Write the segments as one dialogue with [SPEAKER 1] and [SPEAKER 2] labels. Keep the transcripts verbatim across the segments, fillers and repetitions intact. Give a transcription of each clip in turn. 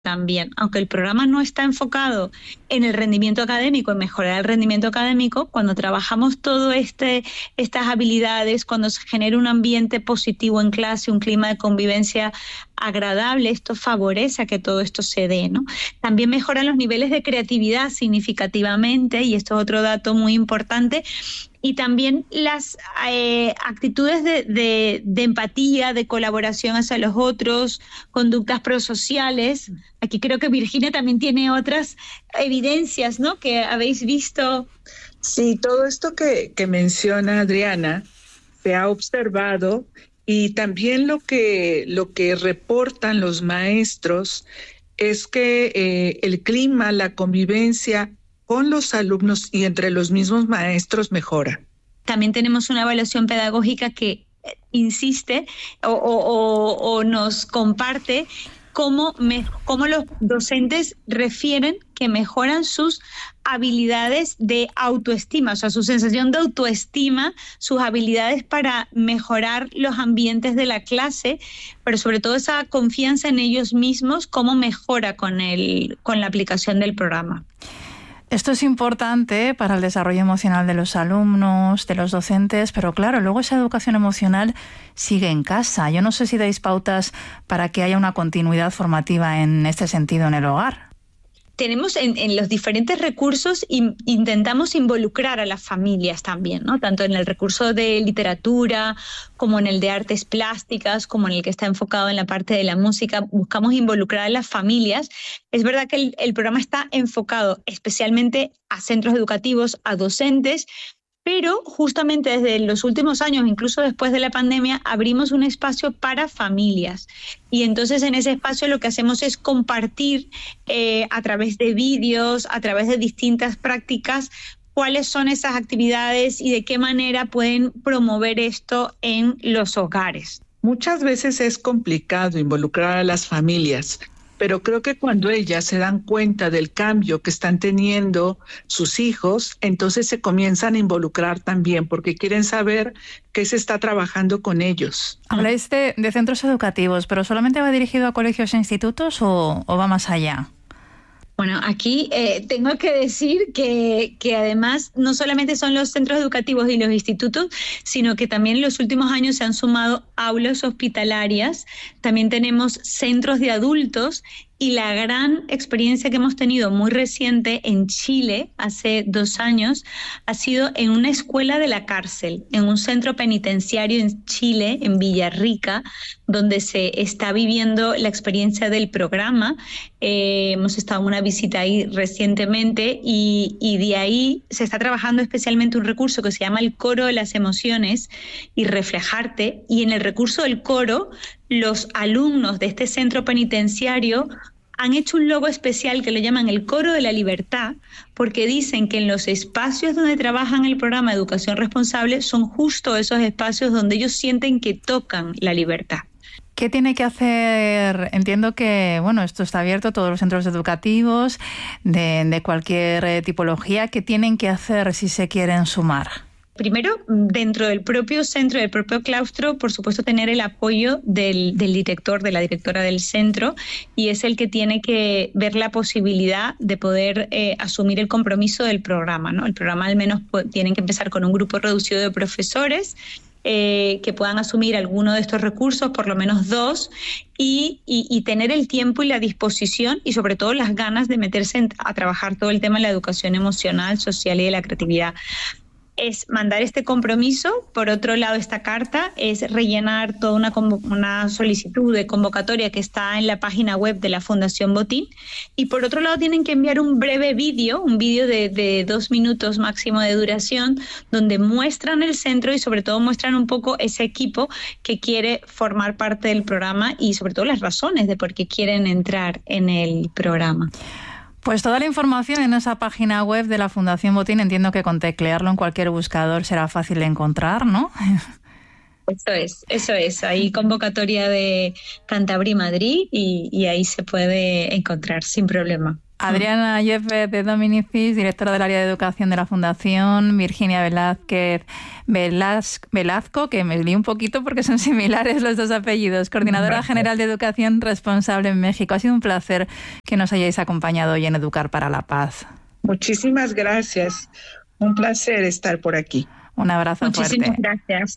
[SPEAKER 1] también, aunque el programa no está enfocado en el rendimiento académico, en mejorar el rendimiento académico, cuando trabajamos todo este, estas habilidades, cuando se genera un ambiente positivo en clase, un clima de convivencia agradable, esto favorece a que todo esto se dé, ¿no? También mejoran los niveles de creatividad significativamente, y esto es otro dato muy importante, y también las eh, actitudes de, de, de empatía, de colaboración hacia los otros, conductas prosociales. Aquí creo que Virginia también tiene otras evidencias, ¿no?, que habéis visto.
[SPEAKER 2] Sí, todo esto que, que menciona Adriana se ha observado, y también lo que, lo que reportan los maestros es que eh, el clima, la convivencia con los alumnos y entre los mismos maestros mejora.
[SPEAKER 1] También tenemos una evaluación pedagógica que insiste o, o, o, o nos comparte cómo, me, cómo los docentes refieren que mejoran sus habilidades de autoestima, o sea, su sensación de autoestima, sus habilidades para mejorar los ambientes de la clase, pero sobre todo esa confianza en ellos mismos, cómo mejora con, el, con la aplicación del programa.
[SPEAKER 3] Esto es importante para el desarrollo emocional de los alumnos, de los docentes, pero claro, luego esa educación emocional sigue en casa. Yo no sé si dais pautas para que haya una continuidad formativa en este sentido en el hogar.
[SPEAKER 1] Tenemos en, en los diferentes recursos, in, intentamos involucrar a las familias también, ¿no? Tanto en el recurso de literatura, como en el de artes plásticas, como en el que está enfocado en la parte de la música. Buscamos involucrar a las familias. Es verdad que el, el programa está enfocado especialmente a centros educativos, a docentes, pero justamente desde los últimos años, incluso después de la pandemia, abrimos un espacio para familias. Y entonces en ese espacio lo que hacemos es compartir eh, a través de vídeos, a través de distintas prácticas, cuáles son esas actividades y de qué manera pueden promover esto en los hogares.
[SPEAKER 2] Muchas veces es complicado involucrar a las familias, pero creo que cuando ellas se dan cuenta del cambio que están teniendo sus hijos, entonces se comienzan a involucrar también, porque quieren saber qué se está trabajando con ellos.
[SPEAKER 3] Habláis de, de centros educativos, ¿pero solamente va dirigido a colegios e institutos o, o va más allá?
[SPEAKER 1] Bueno, aquí eh, tengo que decir que, que además no solamente son los centros educativos y los institutos, sino que también en los últimos años se han sumado aulas hospitalarias, también tenemos centros de adultos, y la gran experiencia que hemos tenido muy reciente en Chile, hace dos años, ha sido en una escuela de la cárcel, en un centro penitenciario en Chile, en Villarrica, donde se está viviendo la experiencia del programa. Eh, hemos estado en una visita ahí recientemente y, y de ahí se está trabajando especialmente un recurso que se llama el coro de las emociones y reflejarte. Y en el recurso del coro, los alumnos de este centro penitenciario han hecho un logo especial que lo llaman el Coro de la Libertad, porque dicen que en los espacios donde trabajan el programa de educación responsable son justo esos espacios donde ellos sienten que tocan la libertad.
[SPEAKER 3] ¿Qué tiene que hacer? Entiendo que, bueno, esto está abierto a todos los centros educativos de, de cualquier tipología. ¿Qué tienen que hacer si se quieren sumar?
[SPEAKER 1] Primero, dentro del propio centro, del propio claustro, por supuesto, tener el apoyo del, del director, de la directora del centro, y es el que tiene que ver la posibilidad de poder eh, asumir el compromiso del programa, ¿no? El programa al menos pues, tienen que empezar con un grupo reducido de profesores eh, que puedan asumir alguno de estos recursos, por lo menos dos, y, y, y tener el tiempo y la disposición y sobre todo las ganas de meterse en, a trabajar todo el tema de la educación emocional, social y de la creatividad. Es mandar este compromiso. Por otro lado, esta carta es rellenar toda una, una solicitud de convocatoria que está en la página web de la Fundación Botín, y por otro lado tienen que enviar un breve vídeo, un vídeo de, de dos minutos máximo de duración, donde muestran el centro y sobre todo muestran un poco ese equipo que quiere formar parte del programa y sobre todo las razones de por qué quieren entrar en el programa.
[SPEAKER 3] Pues toda la información en esa página web de la Fundación Botín, entiendo que con teclearlo en cualquier buscador será fácil de encontrar, ¿no?
[SPEAKER 1] Eso es, eso es. Hay convocatoria de Cantabria y Madrid y, y ahí se puede encontrar sin problema.
[SPEAKER 3] Adriana Yepes de Dominicis, directora del área de educación de la Fundación, Virginia Velázquez Velaz, Velazco, que me lié un poquito porque son similares los dos apellidos, coordinadora general de educación responsable en México. Ha sido un placer que nos hayáis acompañado hoy en Educar para la Paz.
[SPEAKER 2] Muchísimas gracias. Un placer estar por aquí.
[SPEAKER 3] Un abrazo
[SPEAKER 1] Muchísimas
[SPEAKER 3] fuerte.
[SPEAKER 1] gracias.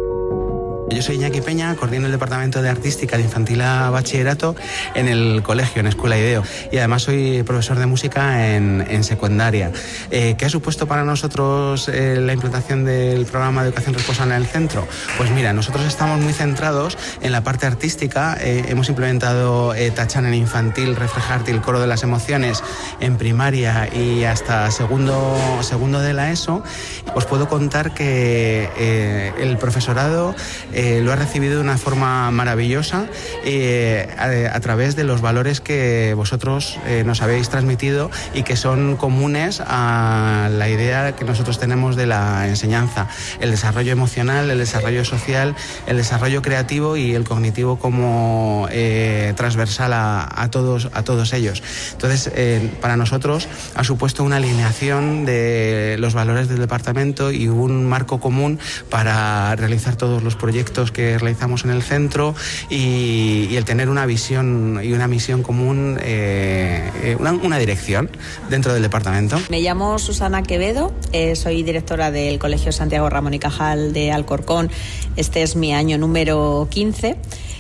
[SPEAKER 4] Yo soy Iñaki Peña, coordino el Departamento de Artística de Infantil a Bachillerato en el colegio, en Escuela Ideo, y además soy profesor de música en, en secundaria. Eh, ¿Qué ha supuesto para nosotros eh, la implantación del programa de educación responsable en el centro? Pues mira, nosotros estamos muy centrados en la parte artística. Eh, hemos implementado eh, Tachan en infantil, Reflejarte y el coro de las emociones en primaria y hasta segundo, segundo de la ESO. Os puedo contar que eh, el profesorado Eh, lo ha recibido de una forma maravillosa eh, a, a través de los valores que vosotros eh, nos habéis transmitido y que son comunes a la idea que nosotros tenemos de la enseñanza: el desarrollo emocional, el desarrollo social, el desarrollo creativo y el cognitivo como eh, transversal a, a, todos, a todos ellos. Entonces, eh, para nosotros ha supuesto una alineación de los valores del departamento y un marco común para realizar todos los proyectos que realizamos en el centro y, y el tener una visión y una misión común, eh, una, una dirección dentro del departamento.
[SPEAKER 5] Me llamo Susana Quevedo, eh, soy directora del Colegio Santiago Ramón y Cajal de Alcorcón. Este es mi año número quince.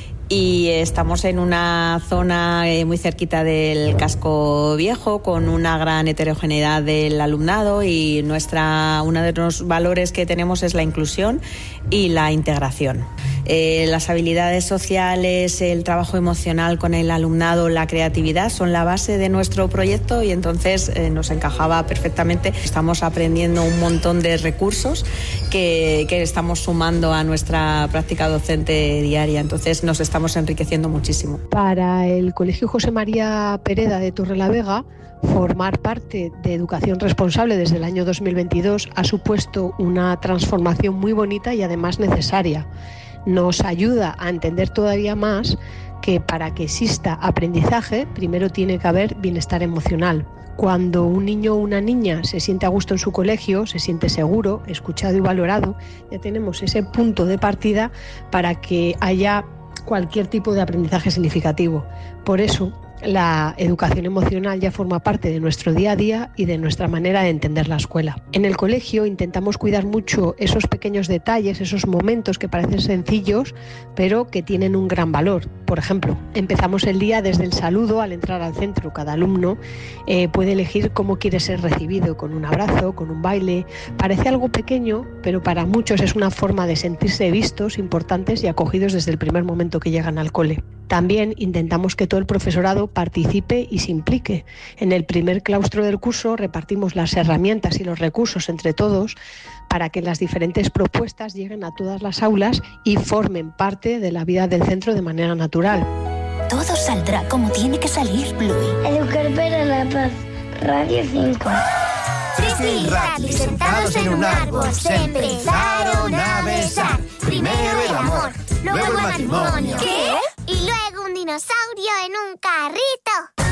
[SPEAKER 5] Y estamos en una zona eh, muy cerquita del casco viejo, con una gran heterogeneidad del alumnado, y nuestra uno de los valores que tenemos es la inclusión y la integración. Eh, las habilidades sociales, el trabajo emocional con el alumnado, la creatividad son la base de nuestro proyecto, y entonces eh, nos encajaba perfectamente. Estamos aprendiendo un montón de recursos que, que estamos sumando a nuestra práctica docente diaria, entonces nos estamos estamos enriqueciendo muchísimo.
[SPEAKER 6] Para el Colegio José María Pereda de Torrelavega, formar parte de Educación Responsable desde el año dos mil veintidós ha supuesto una transformación muy bonita y además necesaria. Nos ayuda a entender todavía más que para que exista aprendizaje, primero tiene que haber bienestar emocional. Cuando un niño o una niña se siente a gusto en su colegio, se siente seguro, escuchado y valorado, ya tenemos ese punto de partida para que haya cualquier tipo de aprendizaje significativo. Por eso, la educación emocional ya forma parte de nuestro día a día y de nuestra manera de entender la escuela. En el colegio intentamos cuidar mucho esos pequeños detalles, esos momentos que parecen sencillos, pero que tienen un gran valor. Por ejemplo, empezamos el día desde el saludo al entrar al centro. Cada alumno eh, puede elegir cómo quiere ser recibido, con un abrazo, con un baile. Parece algo pequeño, pero para muchos es una forma de sentirse vistos, importantes y acogidos desde el primer momento que llegan al cole. También intentamos que todo el profesorado participe y se implique. En el primer claustro del curso repartimos las herramientas y los recursos entre todos para que las diferentes propuestas lleguen a todas las aulas y formen parte de la vida del centro de manera natural.
[SPEAKER 7] Todo saldrá como tiene que salir, Bluey.
[SPEAKER 8] Educar para la paz, Radio cinco.
[SPEAKER 7] Tristy y Radley, sentados en un árbol, se empezaron a besar. Primero el amor, luego el matrimonio. ¿Qué?
[SPEAKER 8] Y luego un dinosaurio en un carrito.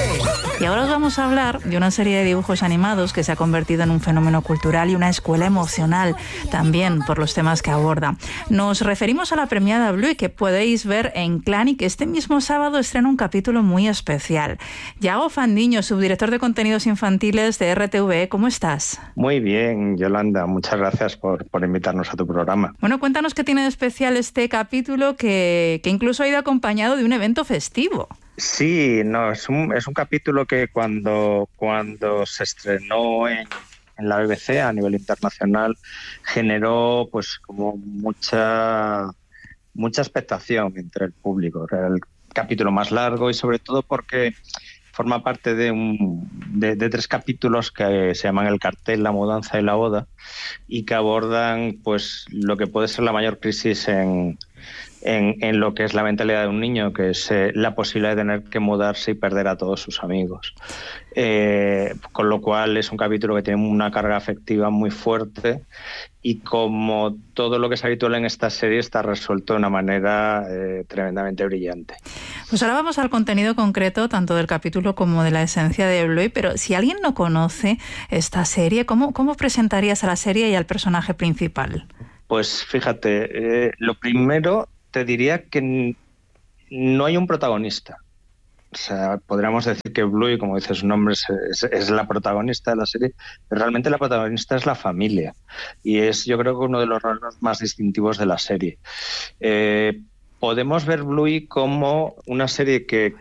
[SPEAKER 3] Y ahora os vamos a hablar de una serie de dibujos animados que se ha convertido en un fenómeno cultural y una escuela emocional también por los temas que aborda. Nos referimos a la premiada Bluey, que podéis ver en Clanic, que este mismo sábado estrena un capítulo muy especial. Yago Fandiño, subdirector de contenidos infantiles de R T V E, ¿cómo estás?
[SPEAKER 9] Muy bien, Yolanda, muchas gracias por, por invitarnos a tu programa.
[SPEAKER 3] Bueno, cuéntanos qué tiene de especial este capítulo que, que incluso ha ido acompañado de un evento festivo.
[SPEAKER 9] Sí, no, es un, es un capítulo que cuando, cuando se estrenó en, en la B B C a nivel internacional generó pues como mucha, mucha expectación entre el público. Era el capítulo más largo y sobre todo porque forma parte de, un, de, de tres capítulos que se llaman El cartel, la mudanza y la boda, y que abordan pues lo que puede ser la mayor crisis en en, en lo que es la mentalidad de un niño, que es eh, la posibilidad de tener que mudarse y perder a todos sus amigos. Eh, con lo cual es un capítulo que tiene una carga afectiva muy fuerte, y como todo lo que es habitual en esta serie está resuelto de una manera eh, tremendamente brillante.
[SPEAKER 3] Pues ahora vamos al contenido concreto tanto del capítulo como de la esencia de Bluey, pero si alguien no conoce esta serie, ¿cómo, cómo presentarías a la serie y al personaje principal?
[SPEAKER 9] Pues fíjate, eh, lo primero te diría que no hay un protagonista. O sea, podríamos decir que Bluey, como dice su nombre, es, es, es la protagonista de la serie, pero realmente la protagonista es la familia. Y es, yo creo, que uno de los rasgos más distintivos de la serie. Eh, podemos ver Bluey como una serie que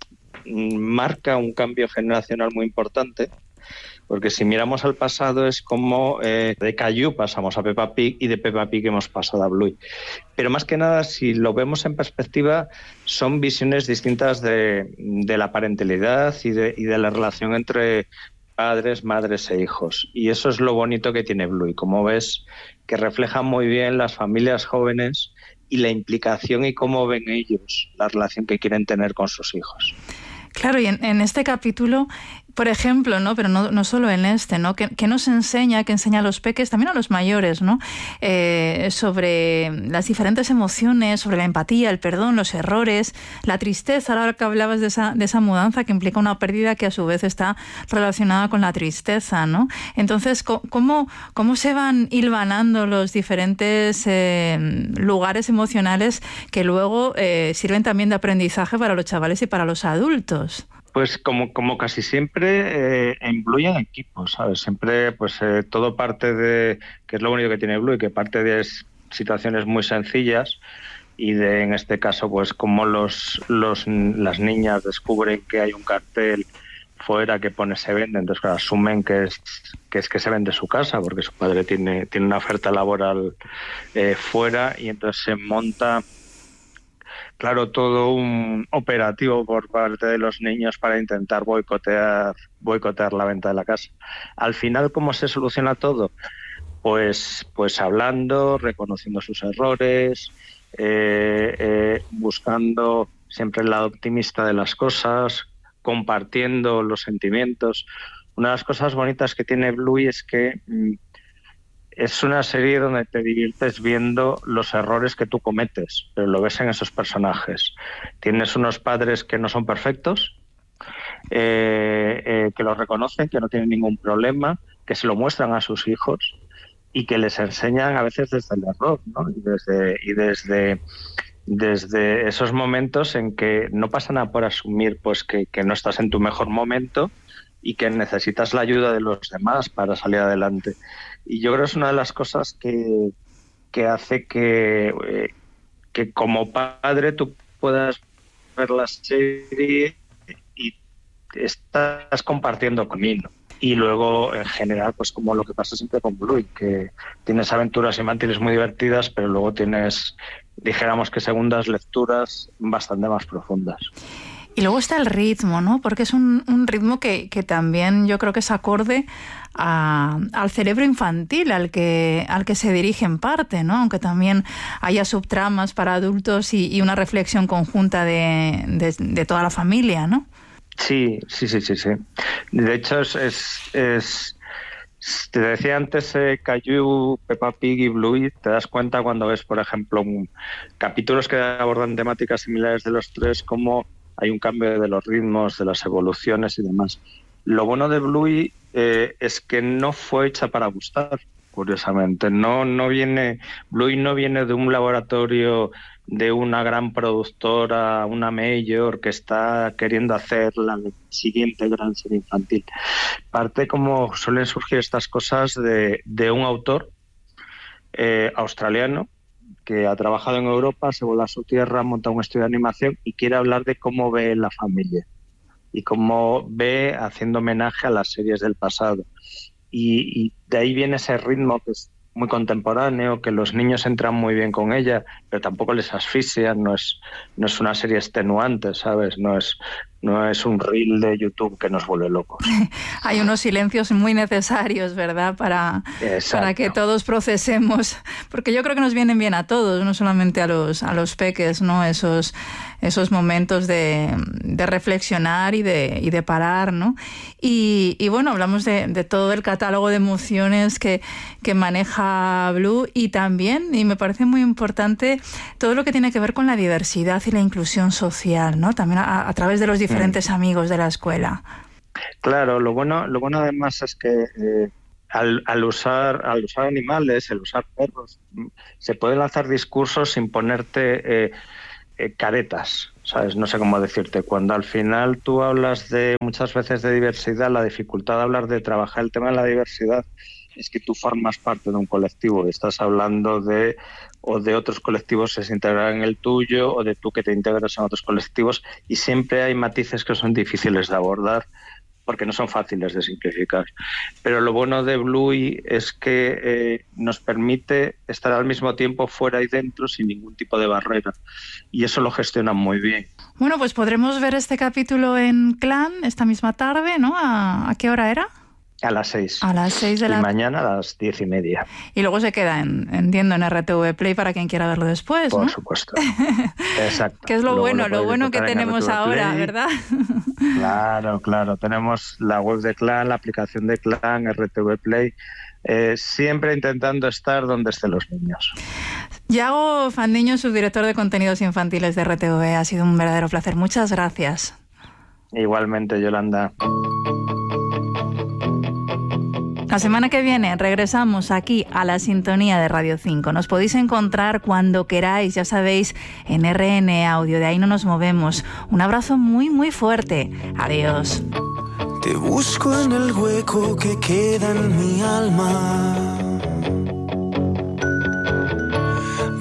[SPEAKER 9] marca un cambio generacional muy importante, porque si miramos al pasado es como eh, de Caillou pasamos a Peppa Pig y de Peppa Pig hemos pasado a Bluey. Pero más que nada, si lo vemos en perspectiva, son visiones distintas de, de la parentalidad y de, y de la relación entre padres, madres e hijos. Y eso es lo bonito que tiene Bluey, como ves, que refleja muy bien las familias jóvenes y la implicación y cómo ven ellos la relación que quieren tener con sus hijos.
[SPEAKER 3] Claro, y en, en este capítulo, por ejemplo, ¿no? Pero no, no solo en este, ¿no? Que, que nos enseña, que enseña a los peques, también a los mayores, ¿no? Eh, sobre las diferentes emociones, sobre la empatía, el perdón, los errores, la tristeza. Ahora que hablabas de esa, de esa mudanza que implica una pérdida que a su vez está relacionada con la tristeza, ¿no? Entonces, ¿cómo, cómo se van hilvanando los diferentes eh, lugares emocionales que luego eh, sirven también de aprendizaje para los chavales y para los adultos?
[SPEAKER 9] Pues como, como casi siempre, eh, en Bluey en equipo, ¿sabes? Siempre, pues eh, todo parte de, que es lo único que tiene Bluey, que parte de situaciones muy sencillas y de, en este caso, pues como los, los las niñas descubren que hay un cartel fuera que pone se vende, entonces claro, asumen que es, que es que se vende su casa porque su padre tiene, tiene una oferta laboral eh, fuera, y entonces se monta, claro, todo un operativo por parte de los niños para intentar boicotear, boicotear la venta de la casa. Al final, ¿cómo se soluciona todo? Pues, pues hablando, reconociendo sus errores, eh, eh, buscando siempre el lado optimista de las cosas, compartiendo los sentimientos. Una de las cosas bonitas que tiene Bluey es que mmm, es una serie donde te diviertes viendo los errores que tú cometes, pero lo ves en esos personajes. Tienes unos padres que no son perfectos, eh, eh, que lo reconocen, que no tienen ningún problema, que se lo muestran a sus hijos y que les enseñan a veces desde el error, ¿no? Y desde, y desde, desde esos momentos en que no pasa nada por asumir pues que, que no estás en tu mejor momento y que necesitas la ayuda de los demás para salir adelante. Y yo creo que es una de las cosas que, que hace que, eh, que como padre tú puedas ver la serie y estás compartiendo conmigo. Y luego, en general, pues como lo que pasa siempre con Bluey, que tienes aventuras infantiles muy divertidas, pero luego tienes, dijéramos que segundas lecturas bastante más profundas.
[SPEAKER 3] Y luego está el ritmo, ¿no? Porque es un, un ritmo que, que también yo creo que es acorde a, al cerebro infantil al que, al que se dirige en parte, ¿no? Aunque también haya subtramas para adultos y, y una reflexión conjunta de, de, de toda la familia, ¿no?
[SPEAKER 9] Sí, sí, sí, sí, sí. De hecho, es... es, es te decía antes, eh, Caillou, Peppa Pig y Bluey, te das cuenta cuando ves, por ejemplo, un, capítulos que abordan temáticas similares de los tres, como hay un cambio de los ritmos, de las evoluciones y demás. Lo bueno de Bluey eh, es que no fue hecha para gustar, curiosamente. No, no viene, Bluey no viene de un laboratorio de una gran productora, una mayor, que está queriendo hacer la siguiente gran serie infantil. Parte, como suelen surgir estas cosas, de, de un autor eh, australiano que ha trabajado en Europa, se vuelve a su tierra, monta un estudio de animación y quiere hablar de cómo ve la familia y cómo ve haciendo homenaje a las series del pasado. Y, y de ahí viene ese ritmo que es muy contemporáneo, que los niños entran muy bien con ella, pero tampoco les asfixia, no es, no es una serie extenuante, ¿sabes? No es No es un reel de YouTube que nos vuelve locos.
[SPEAKER 3] Hay unos silencios muy necesarios, ¿verdad? Para, para que todos procesemos, porque yo creo que nos vienen bien a todos, no solamente a los, a los peques, ¿no? Esos, esos momentos de, de reflexionar y de, y de parar, ¿no? Y, y bueno, hablamos de, de todo el catálogo de emociones que, que maneja Blue, y también, y me parece muy importante, todo lo que tiene que ver con la diversidad y la inclusión social, ¿no? También a, a través de los diferentes mm. amigos de la escuela.
[SPEAKER 9] Claro, lo bueno, lo bueno además es que eh, al, al usar al usar animales, el usar perros, se pueden lanzar discursos sin ponerte eh, eh, caretas, ¿sabes? No sé cómo decirte. Cuando al final tú hablas de muchas veces de diversidad, la dificultad de hablar de trabajar el tema de la diversidad es que tú formas parte de un colectivo, estás hablando de o de otros colectivos que se integran en el tuyo, o de tú que te integras en otros colectivos, y siempre hay matices que son difíciles de abordar porque no son fáciles de simplificar. Pero lo bueno de Bluey es que eh, nos permite estar al mismo tiempo fuera y dentro sin ningún tipo de barrera, y eso lo gestionan muy bien.
[SPEAKER 3] Bueno, pues podremos ver este capítulo en Clan esta misma tarde, ¿no? ¿A, a qué hora era?
[SPEAKER 9] A las seis.
[SPEAKER 3] A las seis de la...
[SPEAKER 9] Y mañana a las diez y media.
[SPEAKER 3] Y luego se queda, en, entiendo, en R T V Play para quien quiera verlo después,
[SPEAKER 9] Por
[SPEAKER 3] ¿no?
[SPEAKER 9] supuesto. Exacto.
[SPEAKER 3] Que es lo
[SPEAKER 9] Luego
[SPEAKER 3] bueno,
[SPEAKER 9] lo,
[SPEAKER 3] lo bueno que tenemos ahora,
[SPEAKER 9] Play.
[SPEAKER 3] ¿verdad?
[SPEAKER 9] Claro, claro. Tenemos la web de Clan, la aplicación de Clan, R T V Play, eh, siempre intentando estar donde estén los niños.
[SPEAKER 3] Yago Fandiño, subdirector de contenidos infantiles de R T V. Ha sido un verdadero placer. Muchas gracias.
[SPEAKER 9] Igualmente, Yolanda.
[SPEAKER 3] La semana que viene regresamos aquí a la sintonía de Radio cinco. Nos podéis encontrar cuando queráis, ya sabéis, en R N Audio. De ahí no nos movemos. Un abrazo muy, muy fuerte. Adiós.
[SPEAKER 10] Te busco en el hueco que queda en mi alma.